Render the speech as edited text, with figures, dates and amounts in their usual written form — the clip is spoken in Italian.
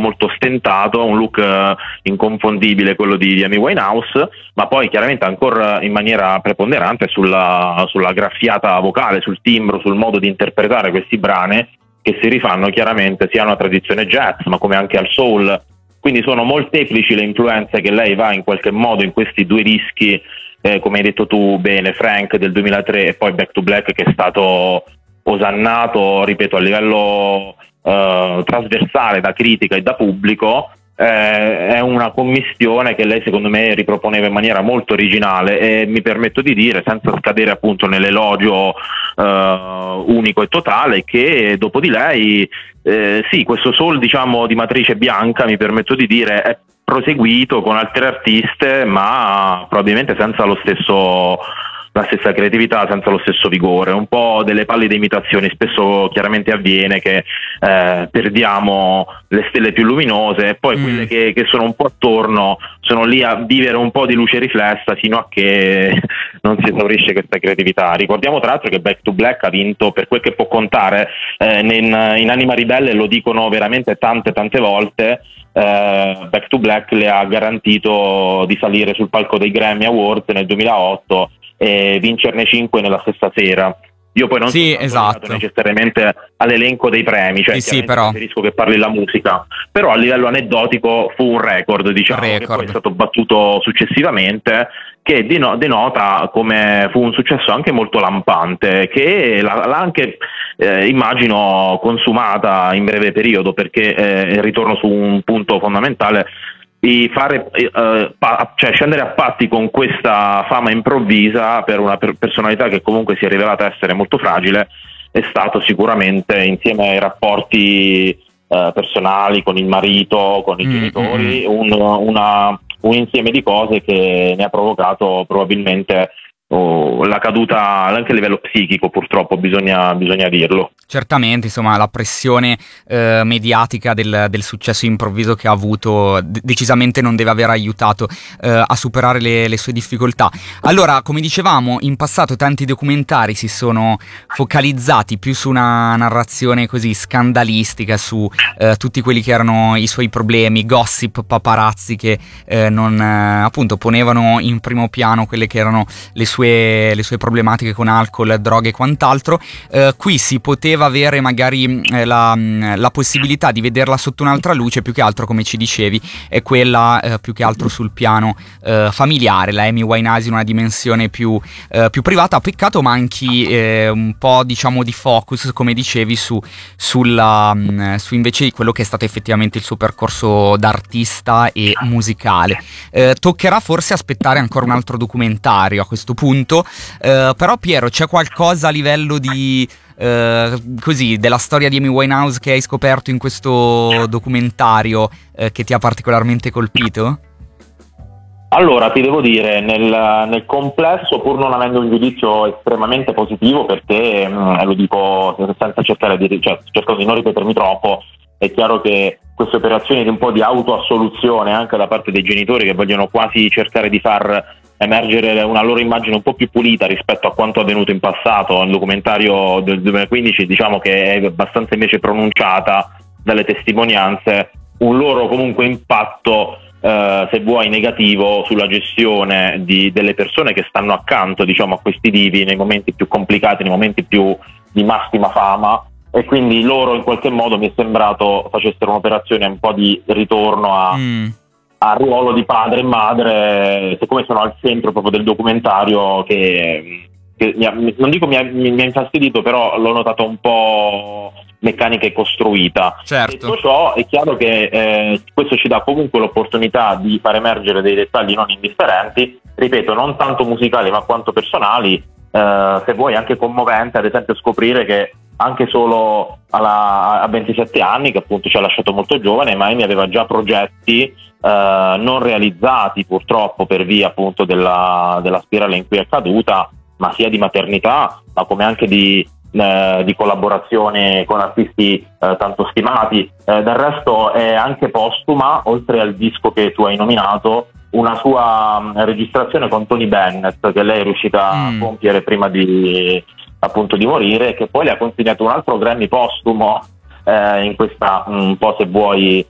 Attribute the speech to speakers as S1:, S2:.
S1: molto stentato, un look inconfondibile quello di Amy Winehouse, ma poi chiaramente ancora in maniera preponderante sulla graffiata vocale, sul timbro, sul modo di interpretare questi brani che si rifanno chiaramente sia a una tradizione jazz ma come anche al soul. Quindi sono molteplici le influenze che lei va in qualche modo in questi due dischi, come hai detto tu bene, Frank del 2003 e poi Back to Black, che è stato osannato, ripeto, a livello trasversale da critica e da pubblico. È una commistione che lei secondo me riproponeva in maniera molto originale, e mi permetto di dire, senza scadere appunto nell'elogio unico e totale, che dopo di lei sì, questo soul diciamo di matrice bianca, mi permetto di dire, è proseguito con altre artiste, ma probabilmente senza la stessa creatività, senza lo stesso vigore, un po' delle pallide imitazioni. Spesso chiaramente avviene che perdiamo le stelle più luminose e poi quelle che sono un po' attorno sono lì a vivere un po' di luce riflessa fino a che non si esaurisce questa creatività. Ricordiamo tra l'altro che Back to Black ha vinto, per quel che può contare, in Anima Ribelle lo dicono veramente tante volte, Back to Black le ha garantito di salire sul palco dei Grammy Awards nel 2008 e vincerne 5 nella stessa sera. Io poi non sono legato necessariamente all'elenco dei premi, cioè
S2: però
S1: preferisco che parli la musica, però a livello aneddotico fu un record, diciamo, che poi è stato battuto successivamente, che denota come fu un successo anche molto lampante, che l'ha anche immagino consumata in breve periodo, perché ritorno su un punto fondamentale: di cioè scendere a patti con questa fama improvvisa per una personalità che comunque si è rivelata essere molto fragile, è stato sicuramente, insieme ai rapporti personali con il marito, con i genitori, un insieme di cose che ne ha provocato probabilmente la caduta anche a livello psichico, purtroppo bisogna dirlo.
S2: Certamente, insomma, la pressione mediatica del successo improvviso che ha avuto decisamente non deve aver aiutato a superare le sue difficoltà. Allora, come dicevamo, in passato tanti documentari si sono focalizzati più su una narrazione così scandalistica, su tutti quelli che erano i suoi problemi, gossip, paparazzi che non appunto ponevano in primo piano quelle che erano le sue problematiche con alcol, droghe e quant'altro. Qui si poteva avere magari la possibilità di vederla sotto un'altra luce, più che altro, come ci dicevi, è quella più che altro sul piano familiare, la Amy Winehouse in una dimensione più privata. Peccato manchi un po', diciamo, di focus, come dicevi, su invece quello che è stato effettivamente il suo percorso d'artista e musicale. Toccherà forse aspettare ancora un altro documentario a questo punto, però Piero, c'è qualcosa a livello di così della storia di Amy Winehouse che hai scoperto in questo documentario che ti ha particolarmente colpito?
S1: Allora, ti devo dire, nel complesso, pur non avendo un giudizio estremamente positivo, perché lo dico senza cercare cerco di non ripetermi troppo, è chiaro che queste operazioni di un po' di autoassoluzione anche da parte dei genitori, che vogliono quasi cercare di far emergere una loro immagine un po' più pulita rispetto a quanto avvenuto in passato. Il documentario del 2015 diciamo che è abbastanza invece pronunciata dalle testimonianze un loro comunque impatto, se vuoi negativo, sulla gestione delle persone che stanno accanto, diciamo, a questi divi nei momenti più complicati, nei momenti più di massima fama. E quindi loro in qualche modo mi è sembrato facessero un'operazione un po' di ritorno al ruolo di padre e madre, siccome sono al centro proprio del documentario, che non dico mi ha infastidito, però l'ho notato un po' meccanica e costruita.
S2: Certo.
S1: Detto ciò, è chiaro che questo ci dà comunque l'opportunità di far emergere dei dettagli non indifferenti, ripeto, non tanto musicali ma quanto personali, se vuoi anche commovente, ad esempio scoprire che anche solo a 27 anni, che appunto ci ha lasciato molto giovane, ma Amy aveva già progetti non realizzati purtroppo per via appunto della spirale in cui è caduta, ma sia di maternità, ma come anche di collaborazione con artisti tanto stimati. Del resto è anche postuma, oltre al disco che tu hai nominato, una sua registrazione con Tony Bennett che lei è riuscita a compiere prima di morire, che poi le ha consegnato un altro Grammy postumo in questa un po', se vuoi,